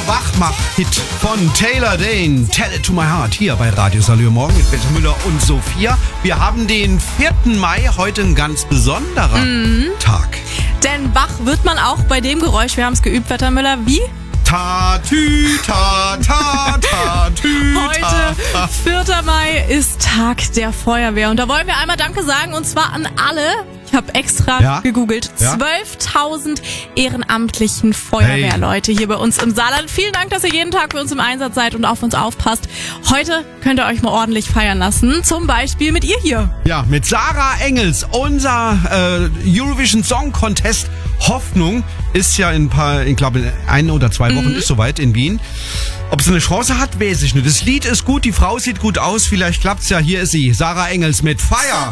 Wachmach-Hit von Taylor Dayne, Tell It To My Heart, hier bei Radio Salü Morgen mit Peter Müller und Sophia. Wir haben den 4. Mai, heute ein ganz besonderer Tag. Denn wach wird man auch bei dem Geräusch, wir haben es geübt, Wettermüller, wie? Ta-tü, ta-ta-tü. Heute, 4. Mai, ist Tag der Feuerwehr. Und da wollen wir einmal Danke sagen, und zwar an alle. Ich habe extra gegoogelt. 12.000 ehrenamtlichen Feuerwehrleute hier bei uns im Saarland. Vielen Dank, dass ihr jeden Tag für uns im Einsatz seid und auf uns aufpasst. Heute könnt ihr euch mal ordentlich feiern lassen. Zum Beispiel mit ihr hier. Ja, mit Sarah Engels. Unser Eurovision Song Contest Hoffnung ist ja in 1 oder 2 Wochen ist soweit in Wien. Ob sie eine Chance hat, weiß ich nicht. Das Lied ist gut, die Frau sieht gut aus. Vielleicht klappt's ja. Hier ist sie, Sarah Engels mit Fire.